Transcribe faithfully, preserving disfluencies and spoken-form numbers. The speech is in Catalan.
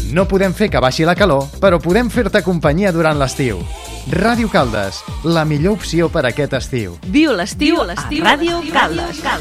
No podem fer que baixi la calor, però podem fer-te companyia durant l'estiu. Ràdio Caldes, la millor opció per aquest estiu. Viu l'estiu a Ràdio Caldes.